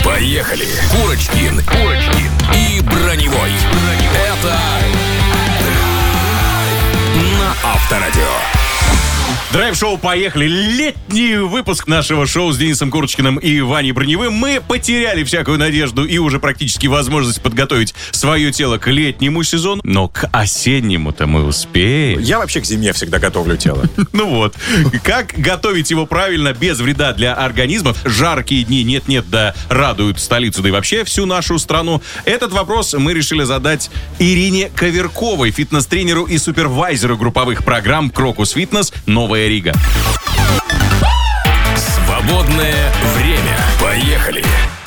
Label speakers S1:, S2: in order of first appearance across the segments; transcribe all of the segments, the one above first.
S1: Поехали! Курочкин и Броневой. Это на Авторадио.
S2: Драйв-шоу «Поехали». Летний выпуск нашего шоу с Денисом Курочкиным и Ваней Броневым. Мы потеряли всякую надежду и уже практически возможность подготовить свое тело к летнему сезону. Но к осеннему-то мы успеем.
S3: Я вообще к зиме всегда готовлю тело.
S2: Ну вот. Как готовить его правильно, без вреда для организма? Жаркие дни нет-нет, да радуют столицу, да и вообще всю нашу страну. Этот вопрос мы решили задать Ирине Коверковой, фитнес-тренеру и супервайзеру групповых программ «Крокус Фитнес. Новая Рига».
S1: Свободное время. Поехали!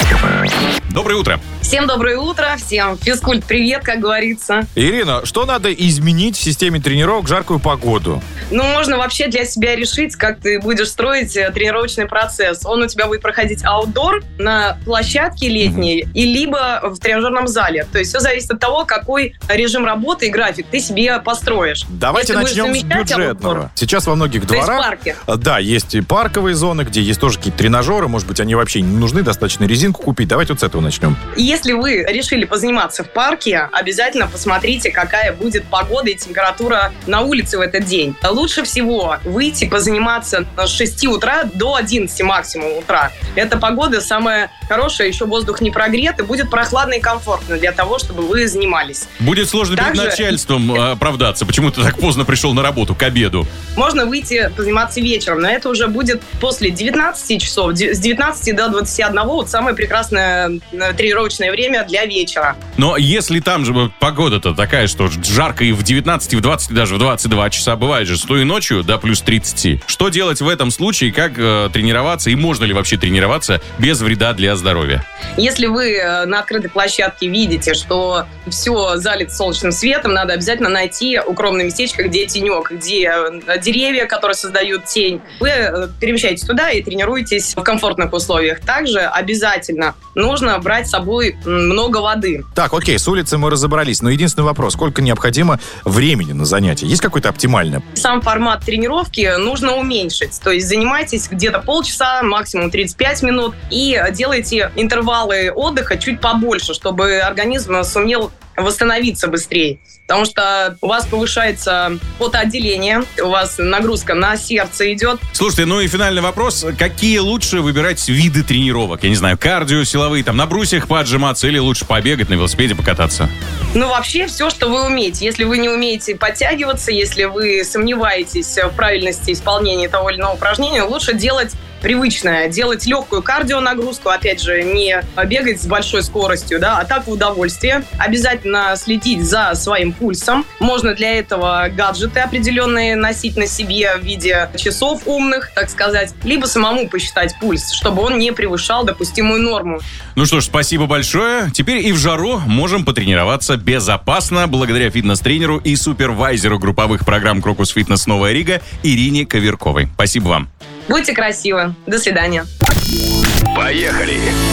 S2: Доброе утро.
S4: Всем доброе утро, всем физкульт-привет, как говорится.
S3: Ирина, что надо изменить в системе тренировок в жаркую погоду?
S4: Ну, можно вообще для себя решить, как ты будешь строить тренировочный процесс. Он у тебя будет проходить аутдор на площадке летней и либо в тренажерном зале. То есть все зависит от того, какой режим работы и график ты себе построишь.
S3: Давайте начнем с бюджетного. Сейчас во многих дворах...
S4: То есть парки.
S3: Да, есть и парковые зоны, где есть тоже какие-то тренажеры. Может быть, они вообще не нужны, достаточно резинку купить. Давайте вот с этого начнем.
S4: Если вы решили позаниматься в парке, обязательно посмотрите, какая будет погода и температура на улице в этот день. Лучше всего выйти позаниматься с 6 утра до 11 максимум утра. Эта погода самая хорошая, еще воздух не прогрет, и будет прохладно и комфортно для того, чтобы вы занимались.
S2: Будет сложно перед начальством оправдаться. Почему ты так поздно пришел на работу, к обеду?
S4: Можно выйти позаниматься вечером, но это уже будет после 19 часов. С 19 до 21 вот самое прекрасное тренировочное время для вечера.
S2: Но если там же погода-то такая, что жарко и в 19, и в 20, и даже в 22 часа, бывает же, и ночью до плюс 30. Что делать в этом случае, как тренироваться, и можно ли вообще тренироваться без вреда для здоровья?
S4: Если вы на открытой площадке видите, что все залито солнечным светом, надо обязательно найти укромное местечко, где тенек, где деревья, которые создают тень. Вы перемещаетесь туда и тренируетесь в комфортных условиях. Также обязательно нужно брать с собой много воды.
S3: Так, окей, с улицы мы разобрались, но единственный вопрос, сколько необходимо времени на занятия? Есть какое-то оптимальное?
S4: Сам формат тренировки нужно уменьшить. То есть занимайтесь где-то полчаса, максимум 35 минут, и делайте интервалы отдыха чуть побольше, чтобы организм сумел восстановиться быстрее. Потому что у вас повышается потоотделение, у вас нагрузка на сердце идет.
S2: Слушайте, ну и финальный вопрос. Какие лучше выбирать виды тренировок? Я не знаю, кардио, силовые, там на брусьях поотжиматься или лучше побегать, на велосипеде покататься?
S4: Ну, вообще, все, что вы умеете. Если вы не умеете подтягиваться, если вы сомневаетесь в правильности исполнения того или иного упражнения, лучше делать привычное, делать легкую кардионагрузку, опять же, не бегать с большой скоростью, да, а так в удовольствие. Обязательно следить за своим пульсом. Можно для этого гаджеты определенные носить на себе в виде часов умных, так сказать, либо самому посчитать пульс, чтобы он не превышал допустимую норму.
S2: Ну что ж, спасибо большое. Теперь и в жару можем потренироваться безопасно благодаря фитнес-тренеру и супервайзеру групповых программ «Крокус Фитнес. Новая Рига» Ирине Коверковой. Спасибо вам.
S4: Будьте красивы. До свидания.
S1: Поехали!